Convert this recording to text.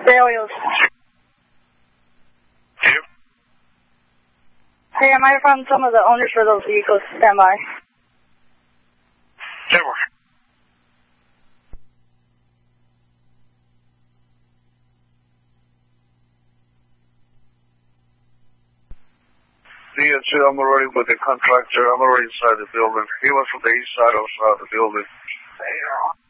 Darius. You? Hey, am I from some of the owners for those vehicles? Stand by. Never. DNC, I'm already with the contractor. I'm already inside the building. He was from the east side of the building.